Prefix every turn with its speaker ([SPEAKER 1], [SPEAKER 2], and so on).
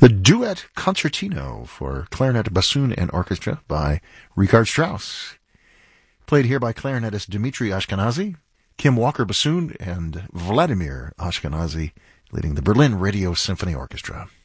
[SPEAKER 1] The Duet Concertino for Clarinet, Bassoon, and Orchestra by Richard Strauss. Played here by clarinetist Dmitri Ashkenazy, Kim Walker bassoon, and Vladimir Ashkenazy leading the Berlin Radio Symphony Orchestra.